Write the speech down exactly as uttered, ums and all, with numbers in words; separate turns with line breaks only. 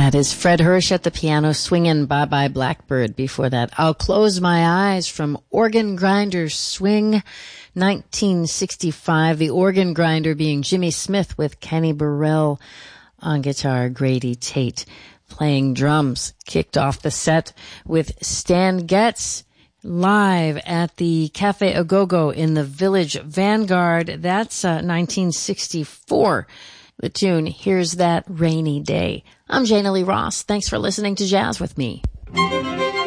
That is Fred Hirsch at the piano swinging Bye Bye Blackbird. Before that, I'll Close My Eyes from Organ Grinder Swing, nineteen sixty-five. The organ grinder being Jimmy Smith with Kenny Burrell on guitar, Grady Tate playing drums. Kicked off the set with Stan Getz live at the Cafe Agogo in the Village Vanguard. That's uh, nineteen sixty-four. The tune, Here's That Rainy Day. I'm Jana Lee Ross. Thanks for listening to Jazz with Me.